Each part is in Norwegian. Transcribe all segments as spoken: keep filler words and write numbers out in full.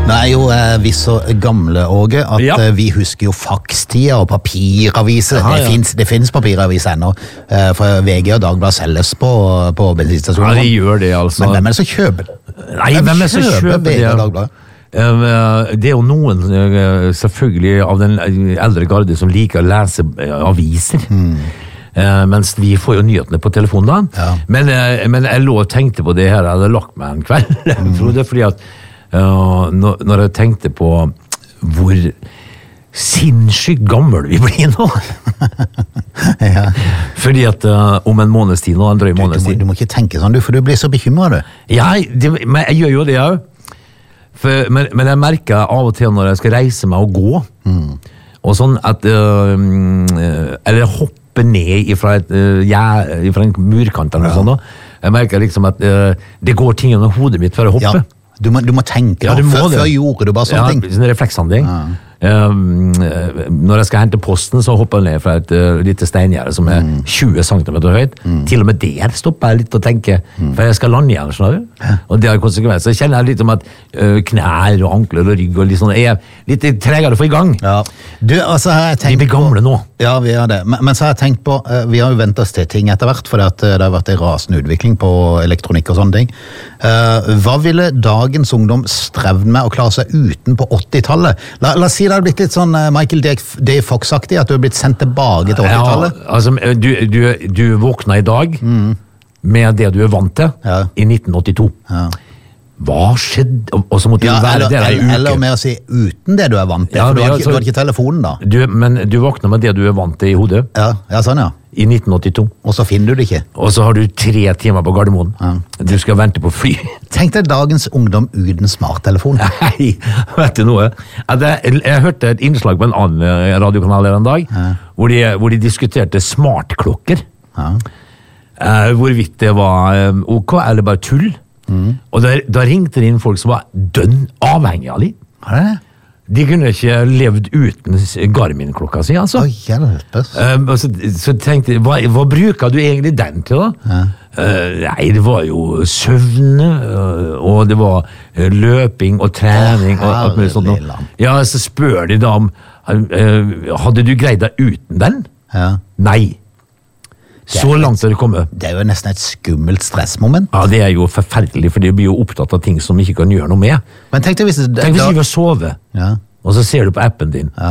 Nå er jo eh, vi så gamle, Åge, at ja. eh, vi husker jo fakstida og papiraviser. Ja, ja. Det finnes, det finnes papiraviser ennå, eh, for V G og Dagblad selges på, på bensinstasjoner. Ja, de gjør det, altså. Men hvem er det som kjøper det? Nei, hvem er det som kjøper V G og Dagblad? Det er jo noen, selvfølgelig, av den eldre garde som liker å lese aviser. Mm. Mens vi får jo nyhetene på telefonen da. Ja. Men, men jeg lå og tenkte på det her, jeg hadde lagt meg en kveld, mm. Frode, fordi at uh, når jeg tenkte på hvor sinnssykt gammel vi blir nå. Ja. Fordi at uh, om en måneds tid nå, en drøy måneds tid. Du, du, må, du må ikke tenke sånn, du, for du blir så bekymret, du. Ja, det, men jeg gjør jo det også. For, men, men jeg merker av og til når jeg skal reise meg og gå, mm. og sånn at, uh, eller hoppe ned ifra, et, uh, ja, ifra en murkant eller noe ja. Sånt, jeg merker liksom at uh, det går ting under hodet mitt for å hoppe. Ja, du må, du må tenke, ja, du må før, før gjorde du bare sånne ja, ting. Sånne reflekshandling. Ja. Um, når jeg skal hente posten, så hopper jeg ned fra et uh, lite steingjerde som er mm. tjue centimeter høyt. Mm. Til og med der stopper jeg litt og tenker, mm. for jeg skal lande igjen, skjønner du? Ja. Og det har konsekvenser. Så kjenner jeg litt om at uh, knær og ankler og rygg og litt sånn, er litt tregere å få i gang. Ja. Du, altså, har jeg tenkt vi blir gamle nå. Ja, vi har det. Men, men så har jeg tenkt på, uh, vi har jo ventet oss til ting etter hvert, for det har vært en rasende utvikling på elektronikk og sånne ting. Uh, hva ville dagens ungdom strevd med å klare seg uten på åttitallet? La, la oss si det har blitt litt sånn Michael D. Fox-aktig, at du har blitt sendt tilbake til åttitallet. Ja, altså, du, du, du våkna i dag mm. med det du er vant til ja. I nitten åttito. Ja. Hva skjedde? Og så måtte ja, du være eller, der en uke. Eller med å si uten det du er vant til, ja, for du har, ikke, du har ikke telefonen da. Du, men du våkner med det du er vant til i hodet. Ja, ja sånn ja. I nitten åttito. Og så finner du det ikke. Og så har du tre timer på Gardermoen. Ja. Du skal vente på fly. Tenk deg dagens ungdom uten smarttelefon. Nei, vet du noe? Jeg, jeg hørte et innslag på en annen radiokanal en dag, ja. hvor, de, hvor de diskuterte smartklokker. Ja. Uh, hvorvidt det var um, ok, eller bare tull. Mm. Og da, da ringte det inn folk som var dønn avhengig av dem. Hva er det? De kunne ikke levd uten Garmin-klokka si, altså. Oi, hjelpes. Uh, så, så tenkte jeg, hva, hva bruker du egentlig den til da? Ja. Uh, nei, det var jo søvn, uh, og det var uh, løping og trening oh, og alt mulig sånt. Ja, så spør de da om, uh, hadde du greid deg uten den? Ja. Nei. Så langt er det kommet. Det er jo nesten et skummelt stressmoment. Ja, det er jo forferdelig, for de blir jo opptatt av ting som ikke kan gjøre noe med. Men tenk deg hvis, det, tenk hvis da... du vil sove, ja. Og så ser du på appen din, ja.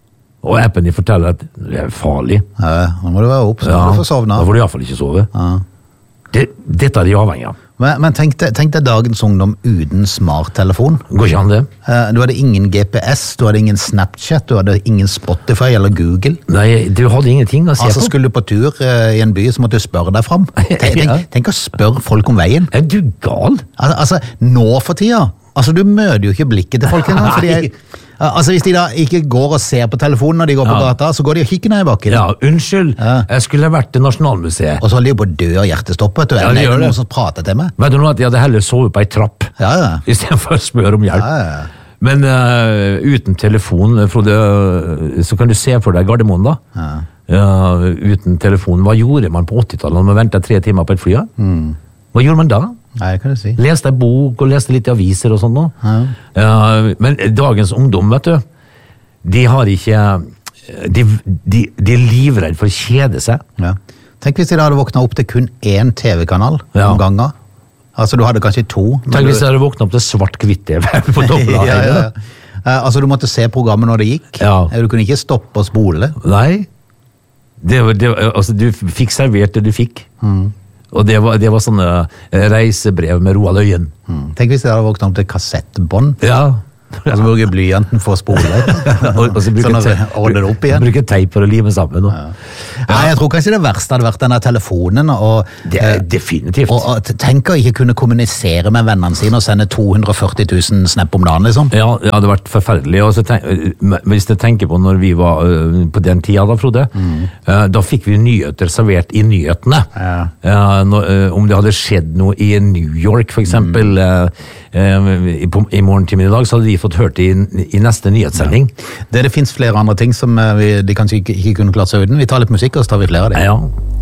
Og appen din forteller at det er farlig. Ja, nå må du være opp, så ja. Må du få sovne. Da får du i hvert fall ikke sove. Ja. Det, dette er de avhengig av. Men, men tenk, deg, tenk deg dagens ungdom uten smarttelefon. Går ikke an det? Du hadde ingen G P S, du hadde ingen Snapchat, du hadde ingen Spotify eller Google. Nei, du hadde ingenting å se altså, på. Skulle du på tur uh, i en by, så måtte du spørre deg frem. Tenk, tenk, ja. tenk å spørre folk om veien. Er du gal? Al altså, nå for tida. Altså, du møter jo ikke blikket til folk engang, fordi jeg, altså, hvis de da ikke går og ser på telefonen når de går på ja. Gata, så går de og kikker ned i bakken. Ja, unnskyld. Ja. Jeg skulle vært til Nasjonalmuseet. Og så holder de jo på død og hjertestopp, vet du. Ja, det er noen som prater til meg. Vet du noe, at jeg hadde heller sovet på ei trapp, ja, ja. I stedet for å spørre om hjelp. Ja, ja. Men uh, uten telefon, Frode, så kan du se for deg Gardermoen da. Ja. Ja, uten telefon. Hva gjorde man på åttitallet når man ventet tre timer på et fly? Mm. Hva gjorde man da? Nei, kan du si. Leste en bok og leste litt aviser og sånt nå. Ja. Ja, men dagens ungdom, vet du, de har ikke, de, de, de er livredde for å kjede seg. Ja. Tenk hvis de hadde våknet opp til kun én T V-kanal ja. Om ganger. Altså, du hadde kanskje to. Tenk hvis de hadde våknet opp til svart-hvitt T V på dobbelt. ja, ja, ja. Altså, du måtte se programmet når det gikk. Ja. Du kunne ikke stoppe og spole. Nei. Det, det, altså, du fikk servert det du fikk. Mm. Og det var, det var sånne reisebrev med Roald Øyen. Mm. Tenk hvis det hadde våknet om til kassettbånd. Ja. Og så bruker blyanten for å spole. og, og så bruker sånn å te bruker teip for å lime sammen. Ja. Nei, jeg tror kanskje det verste hadde vært denne telefonen. Og, det er definitivt. Og, og tenk å ikke kunne kommunisere med vennene sine og sende to hundre og førti tusen snap om dagen, liksom. Ja, det hadde vært forferdelig. Og så tenk, hvis jeg tenker på når vi var uh, på den tida da, Frode, mm. uh, da fikk vi nyheter servert i nyhetene. Ja. Uh, når, uh, om det hadde skjedd noe i New York, for eksempel, mm. uh, uh, i, på, i morgentimen i dag, så hadde de fått hørt i, i neste nyhetssending. Ja. Det, det finnes flere andre ting som uh, vi, de kanskje ikke, ikke kunne klart seg uten. Vi tar litt musikk, og så tar vi flere av det. Ja.